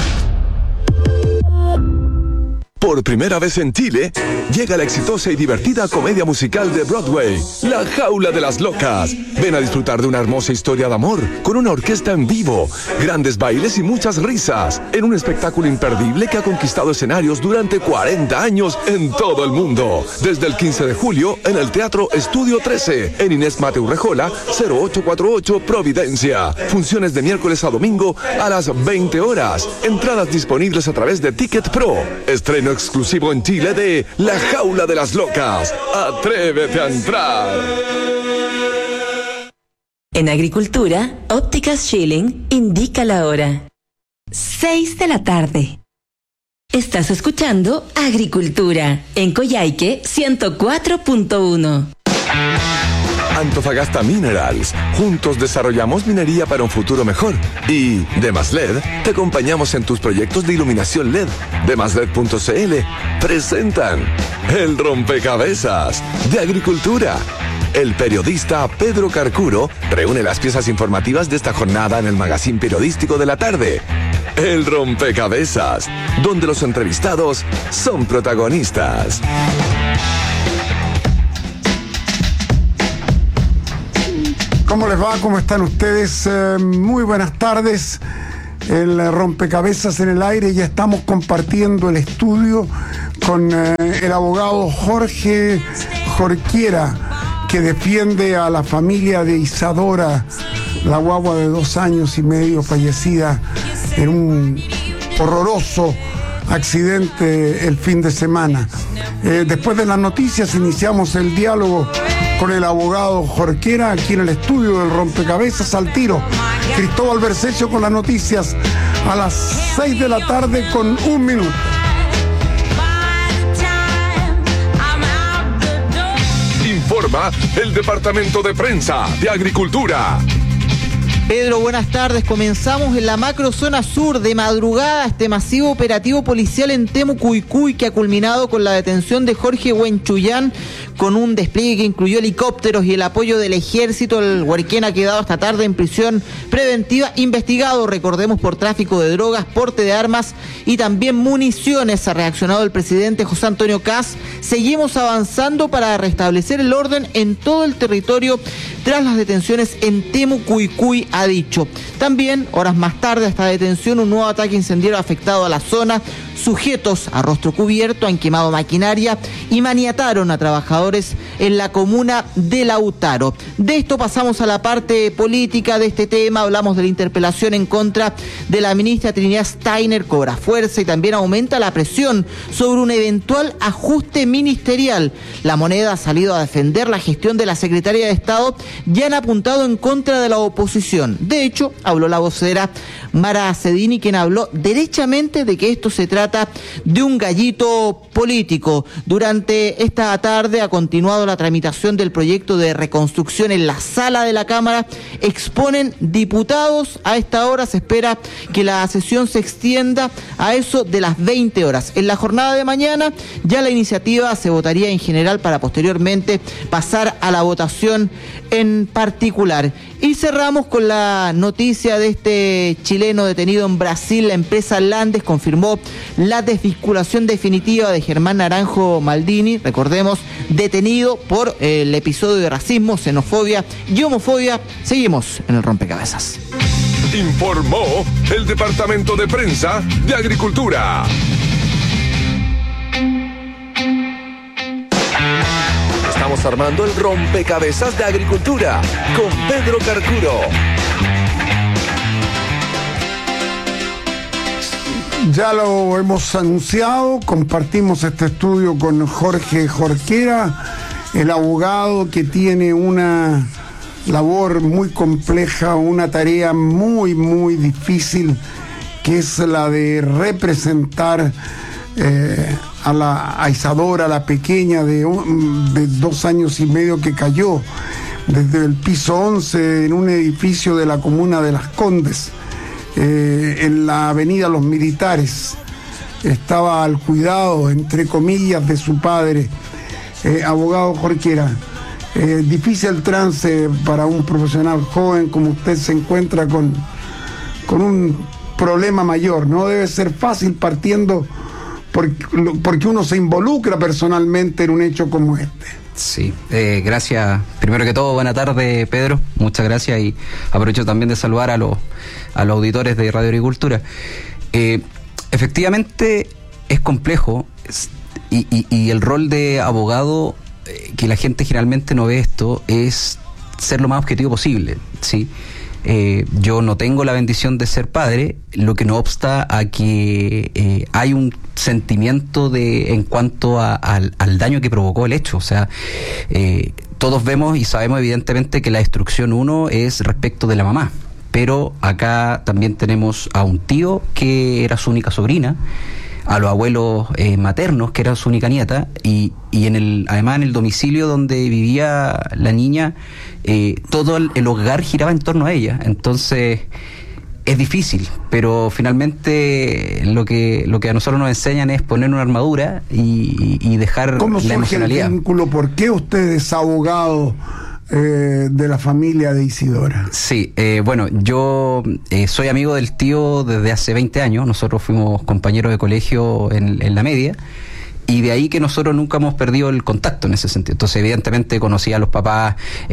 Speaker 10: Por primera vez en Chile, llega la exitosa y divertida comedia musical de Broadway, La Jaula de las Locas. Ven a disfrutar de una hermosa historia de amor, con una orquesta en vivo, grandes bailes y muchas risas, en un espectáculo imperdible que ha conquistado escenarios durante cuarenta años en todo el mundo. Desde el quince de julio, en el Teatro Estudio trece, en Inés Mateu Rejola, cero ocho cuatro ocho, Providencia. Funciones de miércoles a domingo a las veinte horas. Entradas disponibles a través de Ticket Pro. Estreno exclusivo en Chile de La Jaula de las Locas. Atrévete a entrar.
Speaker 4: En Agricultura, Ópticas Schilling indica la hora. seis de la tarde. Estás escuchando Agricultura en Coyhaique ciento cuatro punto uno.
Speaker 10: Antofagasta Minerals. Juntos desarrollamos minería para un futuro mejor. Y Demas L E D, te acompañamos en tus proyectos de iluminación L E D. demas led punto c l presentan El Rompecabezas de Agricultura. El periodista Pedro Carcuro reúne las piezas informativas de esta jornada en el magazín periodístico de la tarde. El Rompecabezas, donde los entrevistados son protagonistas.
Speaker 16: ¿Cómo les va? ¿Cómo están ustedes? Eh, muy buenas tardes. El Rompecabezas en el aire. Ya estamos compartiendo el estudio con eh, el abogado Jorge Jorquera, que defiende a la familia de Isadora, la guagua de dos años y medio fallecida en un horroroso accidente el fin de semana. Eh, después de las noticias iniciamos el diálogo con el abogado Jorquera aquí en el estudio del Rompecabezas al tiro. Cristóbal Bercesio con las noticias a las seis de la tarde con un minuto.
Speaker 10: Informa el Departamento de Prensa de Agricultura.
Speaker 17: Pedro, buenas tardes. Comenzamos en la macrozona sur. De madrugada, este masivo operativo policial en Temucuicui, que ha culminado con la detención de Jorge Huenchuyán, con un despliegue que incluyó helicópteros y el apoyo del ejército. El huarquén ha quedado esta tarde en prisión preventiva, investigado, recordemos, por tráfico de drogas, porte de armas y también municiones. Ha reaccionado el presidente José Antonio Kast. Seguimos avanzando para restablecer el orden en todo el territorio tras las detenciones en Temucuicui, ha dicho. También, horas más tarde, a esta detención, un nuevo ataque incendiario ha afectado a la zona. Sujetos a rostro cubierto han quemado maquinaria y maniataron a trabajadores en la comuna de Lautaro. De esto pasamos a la parte política de este tema. Hablamos de la interpelación en contra de la ministra Trinidad Steiner. Cobra fuerza y también aumenta la presión sobre un eventual ajuste ministerial. La Moneda ha salido a defender la gestión de la secretaria de Estado y han apuntado en contra de la oposición. De hecho, habló la vocera Mara Cedini, quien habló derechamente de que esto se trata de un gallito político. Durante esta tarde ha continuado la tramitación del proyecto de reconstrucción en la sala de la Cámara. Exponen diputados. A esta hora se espera que la sesión se extienda a eso de las veinte horas. En la jornada de mañana ya la iniciativa se votaría en general para posteriormente pasar a la votación en particular. Y cerramos con la noticia de este chileno detenido en Brasil. La empresa Landes confirmó la desvinculación definitiva de Germán Naranjo Maldini, recordemos, detenido por el episodio de racismo, xenofobia y homofobia. Seguimos en el Rompecabezas.
Speaker 10: Informó el Departamento de Prensa de Agricultura. Estamos armando el Rompecabezas de Agricultura con Pedro Carcuro.
Speaker 16: Ya lo hemos anunciado, compartimos este estudio con Jorge Jorquera, el abogado que tiene una labor muy compleja, una tarea muy, muy difícil, que es la de representar eh, a la a Isadora, la pequeña de, de dos años y medio que cayó desde el piso once en un edificio de la comuna de Las Condes. Eh, en la avenida Los Militares. Estaba al cuidado, entre comillas, de su padre. Eh, abogado Jorquera, eh, difícil trance para un profesional joven como usted se encuentra con, con un problema mayor. No debe ser fácil partiendo porque, porque uno se involucra personalmente en un hecho como este.
Speaker 18: Sí, eh, gracias. Primero que todo, buena tarde, Pedro. Muchas gracias y aprovecho también de saludar a los, a los auditores de Radio Agricultura. Eh, efectivamente es complejo y, y, y el rol de abogado, eh, que la gente generalmente no ve esto, es ser lo más objetivo posible, ¿sí? Eh, yo no tengo la bendición de ser padre, lo que no obsta a que eh, hay un sentimiento de en cuanto a, al, al daño que provocó el hecho. O sea, eh, todos vemos y sabemos evidentemente que la destrucción uno es respecto de la mamá, pero acá también tenemos a un tío que era su única sobrina, a los abuelos eh, maternos, que era su única nieta, y, y en el, además en el domicilio donde vivía la niña, eh, todo el, el hogar giraba en torno a ella. Entonces es difícil, pero finalmente lo que lo que a nosotros nos enseñan es poner una armadura y, y dejar
Speaker 16: ¿Cómo
Speaker 18: la emocionalidad.
Speaker 16: El vínculo? ¿Por qué usted es abogado eh, de la familia de Isidora?
Speaker 18: Sí, eh, bueno, yo eh, soy amigo del tío desde hace veinte años. Nosotros fuimos compañeros de colegio en, en la media. Y de ahí que nosotros nunca hemos perdido el contacto en ese sentido. Entonces, evidentemente, conocía a los papás,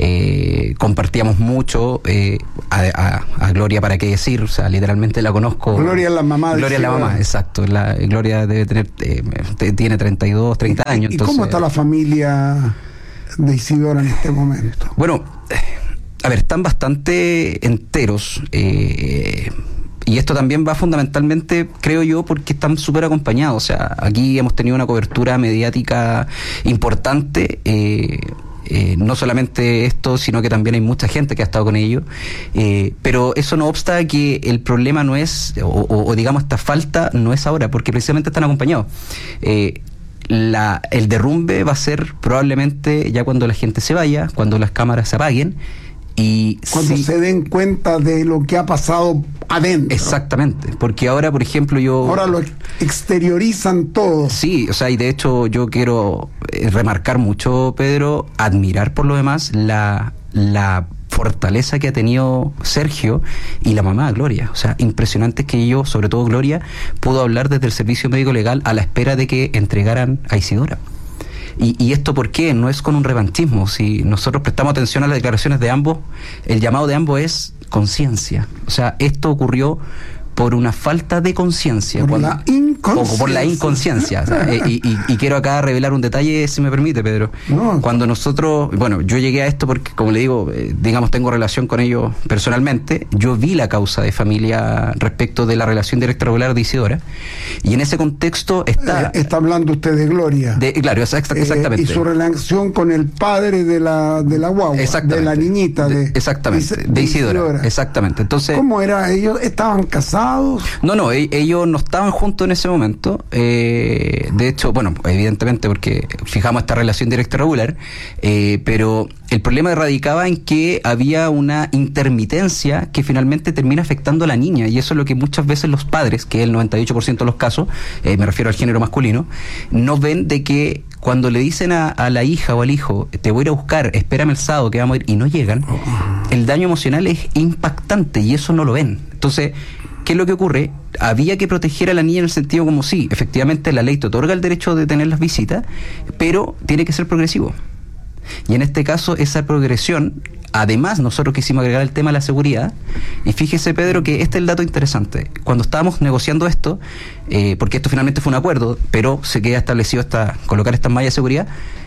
Speaker 18: eh, compartíamos mucho, eh, a, a, a Gloria, para qué decir, o sea, literalmente la conozco.
Speaker 16: Gloria es la mamá.
Speaker 18: Gloria es la mamá, exacto. La, Gloria debe tener, eh, tiene treinta y dos, treinta años.
Speaker 16: ¿Y
Speaker 18: entonces,
Speaker 16: cómo está la familia de Isidora en este momento?
Speaker 18: Bueno, a ver, están bastante enteros, eh... Y esto también va fundamentalmente, creo yo, porque están súper acompañados. O sea, aquí hemos tenido una cobertura mediática importante. Eh, eh, no solamente esto, sino que también hay mucha gente que ha estado con ellos. Eh, pero eso no obsta a que el problema no es, o, o, o digamos, esta falta no es ahora, porque precisamente están acompañados. Eh, La, el derrumbe va a ser probablemente ya cuando la gente se vaya, cuando las cámaras se apaguen. Y
Speaker 16: cuando
Speaker 18: sí,
Speaker 16: se den cuenta de lo que ha pasado adentro.
Speaker 18: Exactamente, porque ahora, por ejemplo, yo...
Speaker 16: Ahora lo exteriorizan todo.
Speaker 18: Sí, o sea, y de hecho yo quiero eh, remarcar mucho, Pedro, admirar por lo demás la, la fortaleza que ha tenido Sergio y la mamá Gloria. O sea, impresionante que ellos, sobre todo Gloria, pudo hablar desde el servicio médico legal a la espera de que entregaran a Isidora. Y, y esto, ¿por qué? No es con un revanchismo. Si nosotros prestamos atención a las declaraciones de ambos, el llamado de ambos es conciencia. O sea, esto ocurrió por una falta de conciencia.
Speaker 16: Por
Speaker 18: cuando,
Speaker 16: la inconsciencia.
Speaker 18: O por la inconsciencia. O sea, eh, y, y, y quiero acá revelar un detalle, si me permite, Pedro.
Speaker 16: No.
Speaker 18: Cuando nosotros, bueno, yo llegué a esto porque, como le digo, eh, digamos, tengo relación con ellos personalmente. Yo vi la causa de familia respecto de la relación directa regular de Isidora. Y en ese contexto está...
Speaker 16: Eh, está hablando usted de Gloria.
Speaker 18: De, claro, exactamente.
Speaker 16: Eh, y su relación con el padre de la, de la guagua, de la niñita. De,
Speaker 18: de, exactamente, de, de Isidora, Isidora. Exactamente. Entonces,
Speaker 16: ¿cómo era? ¿Ellos estaban casados?
Speaker 18: No, no, ellos no estaban juntos en ese momento. Eh, de hecho, bueno, evidentemente porque fijamos esta relación directa y regular, eh, pero el problema radicaba en que había una intermitencia que finalmente termina afectando a la niña, y eso es lo que muchas veces los padres, que es el noventa y ocho por ciento de los casos, eh, me refiero al género masculino, no ven de que cuando le dicen a, a la hija o al hijo, te voy a ir a buscar, espérame el sábado que vamos a ir, y no llegan, el daño emocional es impactante y eso no lo ven. Entonces, ¿qué es lo que ocurre? Había que proteger a la niña en el sentido como sí, efectivamente la ley te otorga el derecho de tener las visitas, pero tiene que ser progresivo. Y en este caso, esa progresión, además nosotros quisimos agregar el tema de la seguridad, y fíjese, Pedro, que este es el dato interesante. Cuando estábamos negociando esto, eh, porque esto finalmente fue un acuerdo, pero se queda establecido hasta colocar estas mallas de seguridad,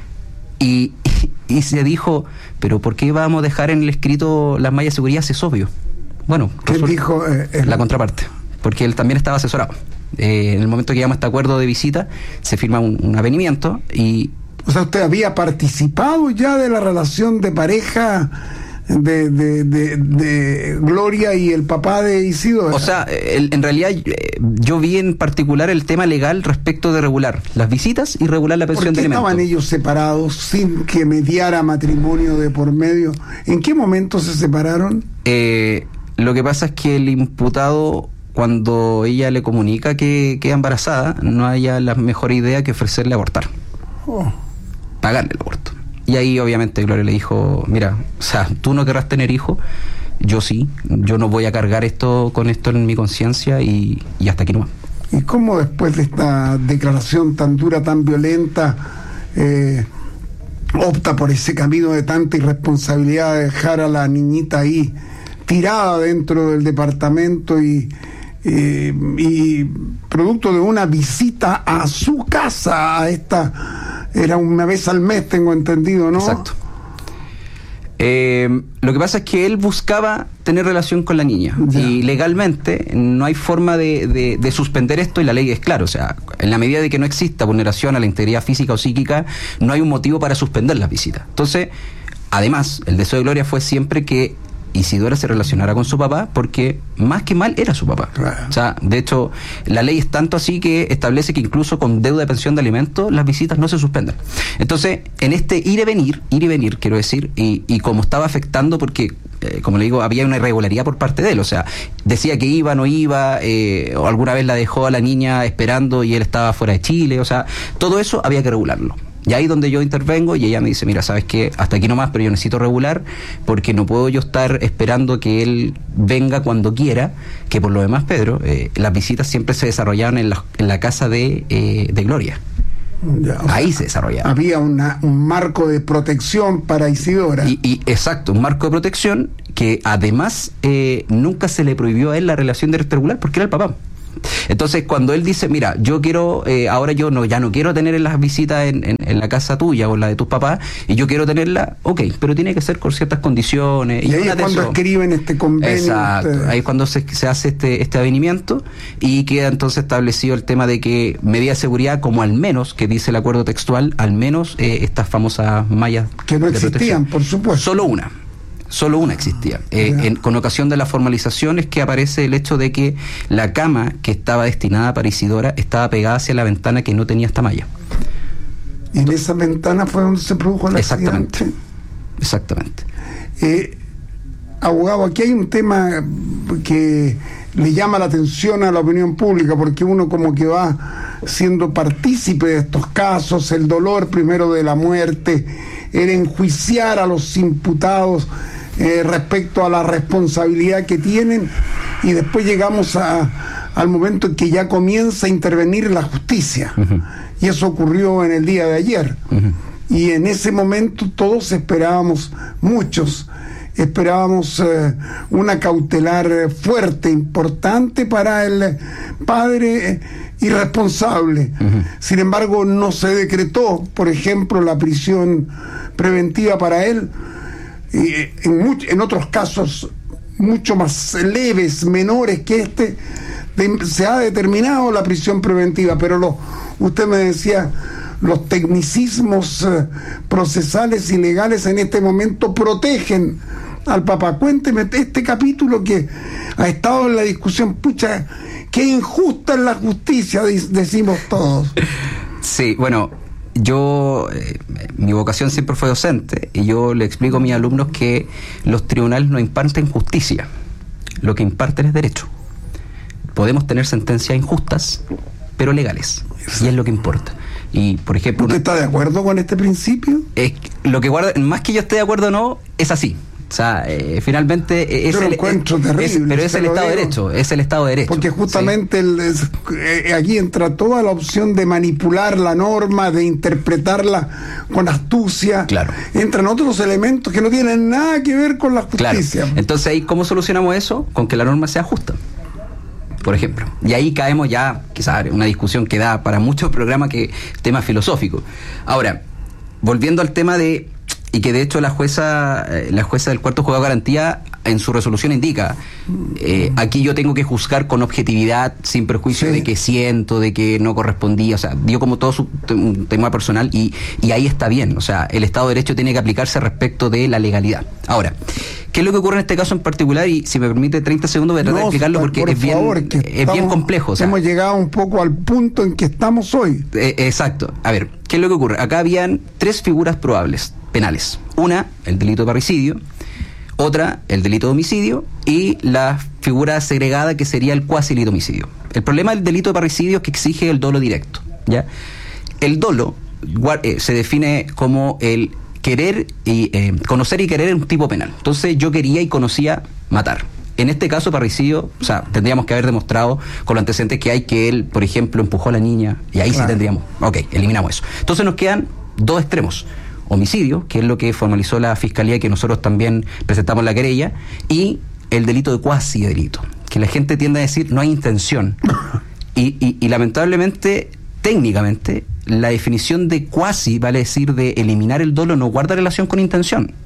Speaker 18: y, y, y se dijo, pero ¿por qué vamos a dejar en el escrito las mallas de seguridad si es obvio? Bueno,
Speaker 16: ¿qué dijo eh, el...
Speaker 18: la contraparte? Porque él también estaba asesorado. Eh, en el momento que llegamos a este acuerdo de visita, se firma un, un avenimiento y...
Speaker 16: O sea, ¿usted había participado ya de la relación de pareja de, de, de, de Gloria y el papá de Isidora?
Speaker 18: O sea, el, en realidad yo vi en particular el tema legal respecto de regular las visitas y regular la pensión de alimentos.
Speaker 16: ¿Por qué estaban ellos separados sin que mediara matrimonio de por medio? ¿En qué momento se separaron?
Speaker 18: Eh... Lo que pasa es que el imputado, cuando ella le comunica que queda embarazada, no haya la mejor idea que ofrecerle abortar. Oh. Pagarle el aborto. Y ahí obviamente Gloria le dijo, mira, o sea, tú no querrás tener hijo, yo sí, yo no voy a cargar esto con esto en mi conciencia y, y hasta aquí nomás.
Speaker 16: ¿Y cómo después de esta declaración tan dura, tan violenta, eh, opta por ese camino de tanta irresponsabilidad de dejar a la niñita ahí tirada dentro del departamento y, y, y producto de una visita a su casa, a esta, era una vez al mes, tengo entendido, ¿no?
Speaker 18: Exacto. Eh, lo que pasa es que él buscaba tener relación con la niña, ya. Y legalmente no hay forma de, de, de suspender esto, y la ley es clara, o sea, en la medida de que no exista vulneración a la integridad física o psíquica, no hay un motivo para suspender las visitas. Entonces, además, el deseo de Gloria fue siempre que Isidora se relacionara con su papá, porque más que mal era su papá. Claro. O sea, de hecho, la ley es tanto así que establece que incluso con deuda de pensión de alimentos las visitas no se suspenden. Entonces, en este ir y venir, ir y venir, quiero decir, y, y como estaba afectando, porque eh, como le digo, había una irregularidad por parte de él, o sea, decía que iba, no iba, eh, o alguna vez la dejó a la niña esperando y él estaba fuera de Chile, o sea, todo eso había que regularlo. Y ahí donde yo intervengo y ella me dice, mira, ¿sabes qué? Hasta aquí nomás, pero yo necesito regular porque no puedo yo estar esperando que él venga cuando quiera, que por lo demás, Pedro, eh, las visitas siempre se desarrollaban en la, en la casa de, eh, de Gloria.
Speaker 16: Ya,
Speaker 18: ahí
Speaker 16: sea,
Speaker 18: se desarrollaba.
Speaker 16: Había una, un marco de protección para Isidora.
Speaker 18: Y, y exacto, un marco de protección que además eh, nunca se le prohibió a él la relación de regular porque era el papá. Entonces, cuando él dice, mira, yo quiero, eh, ahora yo no ya no quiero tener las visitas en, en, en la casa tuya o la de tus papás, y yo quiero tenerla, ok, pero tiene que ser con ciertas condiciones.
Speaker 16: Y, y ahí es cuando eso, escriben este convenio.
Speaker 18: Exacto,
Speaker 16: este...
Speaker 18: ahí es cuando se, se hace este, este avenimiento y queda entonces establecido el tema de que medida de seguridad, como al menos, que dice el acuerdo textual, al menos eh, estas famosas mallas
Speaker 16: que no existían, por supuesto.
Speaker 18: Solo una. Solo una existía. Eh, en, con ocasión de la formalización es que aparece el hecho de que la cama que estaba destinada para Isidora estaba pegada hacia la ventana que no tenía esta malla.
Speaker 16: ¿Y en esa ventana fue donde se produjo el
Speaker 18: Exactamente.
Speaker 16: accidente?
Speaker 18: Exactamente.
Speaker 16: Eh, abogado, aquí hay un tema que le llama la atención a la opinión pública, porque uno como que va siendo partícipe de estos casos, el dolor primero de la muerte, el enjuiciar a los imputados eh, respecto a la responsabilidad que tienen, y después llegamos a, al momento en que ya comienza a intervenir la justicia. Uh-huh. Y eso ocurrió en el día de ayer. Uh-huh. Y en ese momento todos esperábamos, muchos, esperábamos eh, una cautelar fuerte, importante para el padre eh, irresponsable. Uh-huh. Sin embargo, no se decretó, por ejemplo, la prisión preventiva para él. Eh, en, much, en otros casos mucho más leves, menores que este, de, se ha determinado la prisión preventiva, pero lo, usted me decía, los tecnicismos eh, procesales y legales en este momento protegen al papá. Cuénteme este capítulo que ha estado en la discusión. Pucha, qué injusta es la justicia, decimos todos.
Speaker 18: Sí, bueno, yo, eh, mi vocación siempre fue docente, y yo le explico a mis alumnos que los tribunales no imparten justicia, lo que imparten es derecho. Podemos tener sentencias injustas, pero legales, y es lo que importa. Y, por ejemplo,
Speaker 16: ¿usted está de acuerdo con este principio?
Speaker 18: Es lo que guarda, más que yo esté de acuerdo o no, es así. O sea, eh, finalmente es
Speaker 16: yo
Speaker 18: el,
Speaker 16: lo encuentro
Speaker 18: es,
Speaker 16: terrible,
Speaker 18: es, pero es el Estado de Derecho, es el Estado de Derecho.
Speaker 16: Porque justamente ¿sí? el, es, eh, aquí entra toda la opción de manipular la norma, de interpretarla con astucia.
Speaker 18: Claro.
Speaker 16: Entran otros elementos que no tienen nada que ver con la justicia.
Speaker 18: Claro. Entonces, ahí, ¿cómo solucionamos eso? Con que la norma sea justa, por ejemplo. Y ahí caemos ya, quizás, una discusión que da para muchos programas, que tema filosófico. Ahora, volviendo al tema de, y que de hecho la jueza eh, la jueza del cuarto juzgado de garantía en su resolución indica, eh, aquí yo tengo que juzgar con objetividad, sin prejuicio, sí, de que siento, de que no correspondía, o sea, dio como todo su un tema personal, y, y ahí está bien, o sea, el Estado de Derecho tiene que aplicarse respecto de la legalidad. Ahora, ¿qué es lo que ocurre en este caso en particular? Y si me permite treinta segundos voy a tratar no, de explicarlo porque por es,
Speaker 16: favor,
Speaker 18: bien, es estamos, bien complejo. O sea,
Speaker 16: hemos llegado un poco al punto en que estamos hoy.
Speaker 18: Eh, exacto. A ver, ¿qué es lo que ocurre? Acá habían tres figuras probables penales. Una, el delito de parricidio. Otra, el delito de homicidio. Y la figura segregada, que sería el cuasi delito de homicidio. El problema del delito de parricidio es que exige el dolo directo, ¿ya? El dolo eh, se define como el querer y eh, conocer y querer es un tipo penal. Entonces yo quería y conocía matar. En este caso, parricidio, o sea, tendríamos que haber demostrado con los antecedentes que hay que él, por ejemplo, empujó a la niña, y ahí claro, sí tendríamos, ok, eliminamos eso. Entonces nos quedan dos extremos: homicidio, que es lo que formalizó la Fiscalía y que nosotros también presentamos la querella, y el delito de cuasi delito, que la gente tiende a decir no hay intención. Y, y, y lamentablemente, técnicamente, la definición de cuasi, vale decir de eliminar el dolo, no guarda relación con intención.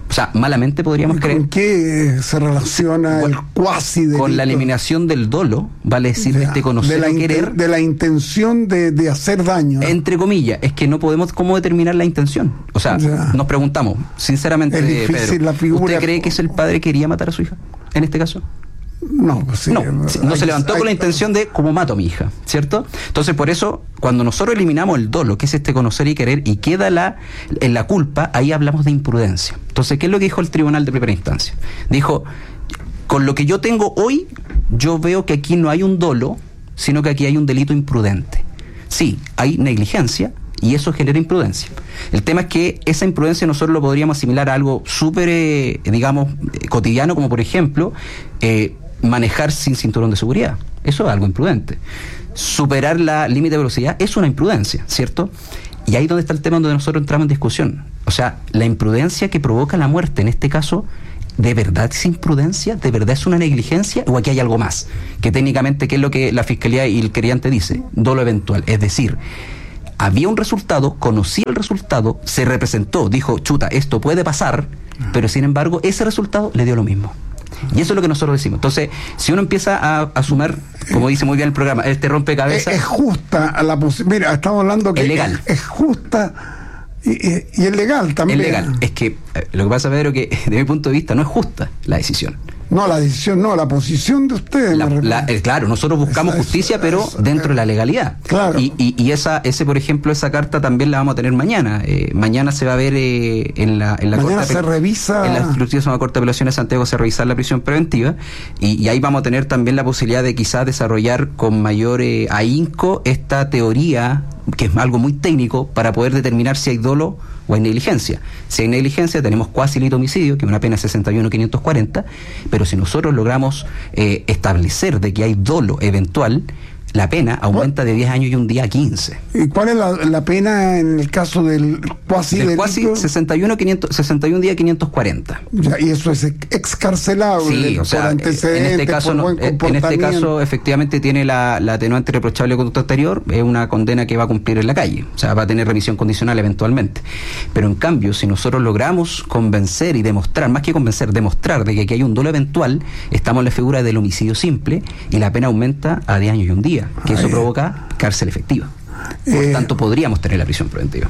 Speaker 18: O sea, malamente podríamos creer.
Speaker 16: ¿Con qué se relaciona el cuasi delito?
Speaker 18: Con la eliminación del dolo, vale decir, de este conocer
Speaker 16: de la
Speaker 18: o querer.
Speaker 16: De la intención de, de hacer daño.
Speaker 18: Entre comillas, es que no podemos cómo determinar la intención. O sea, ya. nos preguntamos, sinceramente,
Speaker 16: es difícil,
Speaker 18: Pedro,
Speaker 16: la figura...
Speaker 18: ¿usted cree que es el padre que quería matar a su hija, en este caso?
Speaker 16: No, pues sí,
Speaker 18: no, no se levantó
Speaker 16: hay,
Speaker 18: con la intención de cómo mato a mi hija, ¿cierto? Entonces, por eso, cuando nosotros eliminamos el dolo, que es este conocer y querer, y queda la, en la culpa, ahí hablamos de imprudencia. Entonces, ¿qué es lo que dijo el tribunal de primera instancia? Dijo, con lo que yo tengo hoy, yo veo que aquí no hay un dolo, sino que aquí hay un delito imprudente. Sí, hay negligencia, y eso genera imprudencia. El tema es que esa imprudencia nosotros lo podríamos asimilar a algo súper, eh, digamos, cotidiano, como por ejemplo, eh, manejar sin cinturón de seguridad. Eso es algo imprudente. Superar la límite de velocidad es una imprudencia, ¿cierto? Y ahí es donde está el tema donde nosotros entramos en discusión. O sea, la imprudencia que provoca la muerte, en este caso, ¿de verdad es imprudencia? ¿De verdad es una negligencia? ¿O aquí hay algo más? Que técnicamente, ¿qué es lo que la Fiscalía y el querellante dice? Dolo eventual. Es decir, había un resultado, conocía el resultado, se representó, dijo, chuta, esto puede pasar, pero sin embargo, ese resultado le dio lo mismo. Y eso es lo que nosotros decimos. Entonces, si uno empieza a, a sumar, como dice muy bien el programa, este rompecabezas...
Speaker 16: Es, es justa la posibilidad. Mira, estamos hablando que
Speaker 18: es legal.
Speaker 16: Es, es justa y, y, y es legal también.
Speaker 18: Es legal. Es que eh, lo que pasa, Pedro, que de mi punto de vista no es justa la decisión.
Speaker 16: No, la decisión no, la posición de ustedes.
Speaker 18: La, la, eh, claro, nosotros buscamos esa, justicia, eso, pero eso, dentro de la legalidad.
Speaker 16: Claro.
Speaker 18: Y, y, y esa, ese, por ejemplo, esa carta también la vamos a tener mañana. Eh, mañana se va a ver eh, en la, en la
Speaker 16: mañana
Speaker 18: corte,
Speaker 16: se revisa.
Speaker 18: En la Instructiva Corte de Apelaciones de Santiago se va a revisar la prisión preventiva y, y ahí vamos a tener también la posibilidad de quizás desarrollar con mayor eh, ahínco esta teoría, que es algo muy técnico, para poder determinar si hay dolo o hay negligencia. Si hay negligencia, tenemos cuasi delito homicidio, que es una pena sesenta y uno quinientos cuarenta, pero si nosotros logramos eh, establecer de que hay dolo eventual, la pena aumenta de diez años y un día a quince.
Speaker 16: ¿Y cuál es la, la pena en el caso del cuasi
Speaker 18: del
Speaker 16: delito?
Speaker 18: Cuasi sesenta y uno días quinientos cuarenta.
Speaker 16: Ya, y eso es excarcelable,
Speaker 18: sí, o sea, por antecedentes, en este caso, por buen comportamiento. En este caso efectivamente tiene la, la atenuante reprochable de conducta anterior, es una condena que va a cumplir en la calle, o sea, va a tener remisión condicional eventualmente. Pero en cambio, si nosotros logramos convencer y demostrar, más que convencer, demostrar de que aquí hay un dolo eventual, estamos en la figura del homicidio simple y la pena aumenta a diez años y un día, que eso provoca cárcel efectiva. Por eh, tanto, podríamos tener la prisión preventiva.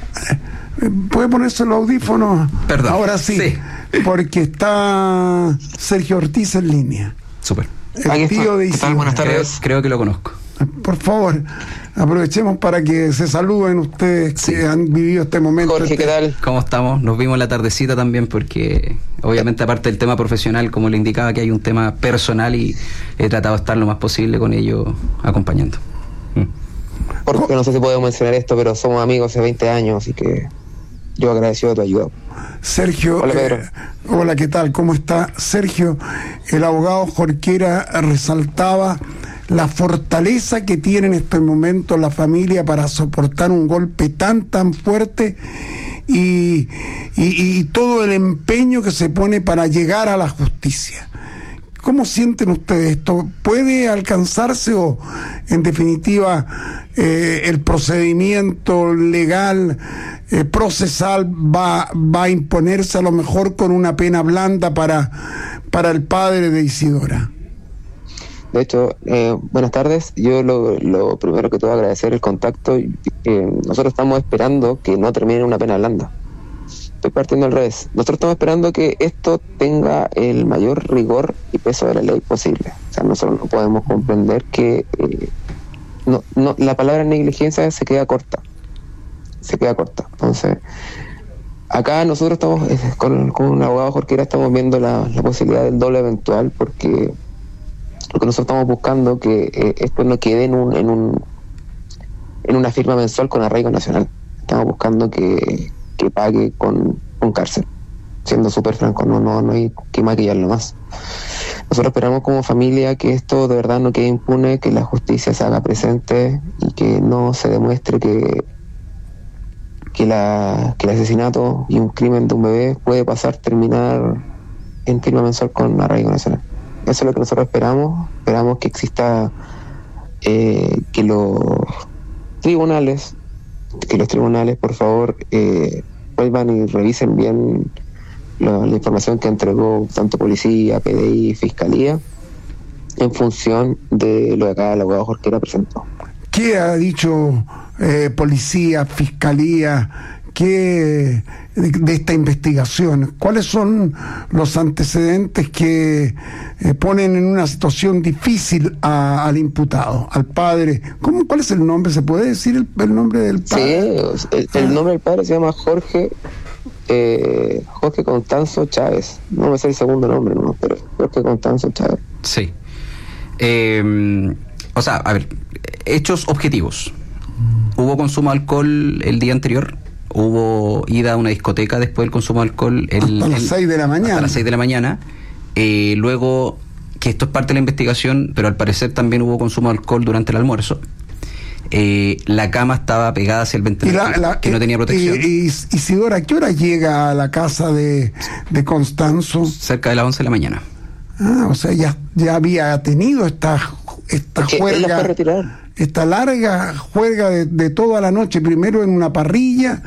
Speaker 16: ¿Puede ponerse los audífonos?
Speaker 18: Perdón.
Speaker 16: Ahora sí, sí, porque está Sergio Ortiz en línea.
Speaker 18: Súper.
Speaker 16: El tío de
Speaker 18: Isidora. Buenas tardes. Creo, creo que lo conozco.
Speaker 16: Por favor, aprovechemos para que se saluden ustedes sí. que han vivido este momento.
Speaker 19: Jorge,
Speaker 16: este...
Speaker 19: ¿qué tal?
Speaker 18: ¿Cómo estamos? Nos vimos la tardecita también porque obviamente aparte del tema profesional, como le indicaba, que hay un tema personal y he tratado de estar lo más posible con ellos acompañando.
Speaker 19: Mm. Porque no sé si podemos mencionar esto, pero somos amigos hace veinte años, así que yo agradecido de tu ayuda.
Speaker 16: Sergio,
Speaker 19: hola, Pedro.
Speaker 16: Eh, hola, ¿qué tal? ¿Cómo está? Sergio, el abogado Jorquera resaltaba la fortaleza que tiene en este momento la familia para soportar un golpe tan tan fuerte y, y, y todo el empeño que se pone para llegar a la justicia. ¿Cómo sienten ustedes esto? ¿Puede alcanzarse o, en definitiva, eh, el procedimiento legal, eh, procesal, va, va a imponerse a lo mejor con una pena blanda para, para el padre de Isidora?
Speaker 19: De hecho, eh, buenas tardes. Yo lo, lo primero que todo agradecer el contacto. Eh, nosotros estamos esperando que no termine una pena blanda. Estoy partiendo al revés. Nosotros estamos esperando que esto tenga el mayor rigor y peso de la ley posible. O sea, nosotros no podemos comprender que eh, no, no, la palabra negligencia se queda corta. Se queda corta. Entonces, acá nosotros estamos, eh, con, con un abogado Jorquera, estamos viendo la, la posibilidad del doble eventual, porque lo que nosotros estamos buscando que eh, esto no quede en un, en un en una firma mensual con arraigo nacional. Estamos buscando que, que pague con, con cárcel. Siendo súper franco, no, no, no hay que maquillarlo más. Nosotros esperamos como familia que esto de verdad no quede impune, que la justicia se haga presente y que no se demuestre que que, la, que el asesinato y un crimen de un bebé puede pasar, terminar en firma mensual con arraigo nacional. Eso es lo que nosotros esperamos. Esperamos que exista eh, que los tribunales, que los tribunales por favor eh, vuelvan y revisen bien la, la información que entregó tanto policía, P D I, fiscalía, en función de lo que acá el abogado Jorquera presentó.
Speaker 16: ¿Qué ha dicho eh, policía, fiscalía, qué de, de esta investigación? ¿Cuáles son los antecedentes que eh, ponen en una situación difícil a, al imputado, al padre? ¿Cómo, ¿Cuál es el nombre? ¿Se puede decir el, el nombre del padre?
Speaker 19: Sí, el, el nombre del padre se llama Jorge eh, Jorge Constanzo Chávez. No me sé el segundo nombre, no, pero Jorge Constanzo Chávez.
Speaker 18: Sí. Eh, o sea, a ver, hechos objetivos. Hubo consumo de alcohol el día anterior, hubo ida a una discoteca después del consumo de alcohol el,
Speaker 16: hasta las seis de la mañana.
Speaker 18: Hasta las seis de la mañana. Eh, luego, que esto es parte de la investigación, pero al parecer también hubo consumo de alcohol durante el almuerzo. Eh, la cama estaba pegada hacia el ventilador, que, la, que no tenía protección.
Speaker 16: Y, y Isidora, ¿a qué hora llega a la casa de, de Constanzo?
Speaker 18: Cerca de las once de la mañana.
Speaker 16: Ah, o sea, ya, ya había tenido esta, esta juerga, esta larga juerga de, de toda la noche, primero en una parrilla,